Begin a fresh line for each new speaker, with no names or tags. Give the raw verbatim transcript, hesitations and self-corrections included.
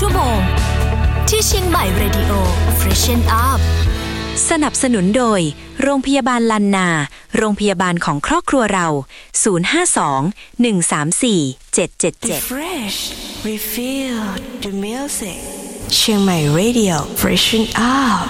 ชั่วโมงที่เชียงใหม่ Radio Freshen Up
สนับสนุนโดยโรงพยาบาลลันนาโรงพยาบาลของครอบครัวเราศูนย์ ห้า สอง หนึ่ง สาม สี่ เจ็ด เจ็ด เจ็ด
Refresh Refill the music เชียงใหม่ Radio Freshen Up